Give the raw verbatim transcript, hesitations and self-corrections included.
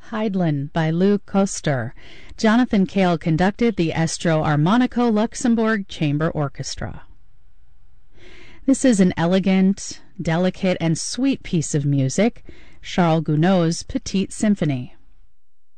Heidlin by Lou Koster. Jonathan Cale conducted the Estro Armonico Luxembourg Chamber Orchestra. This is an elegant, delicate, and sweet piece of music, Charles Gounod's Petite Symphony.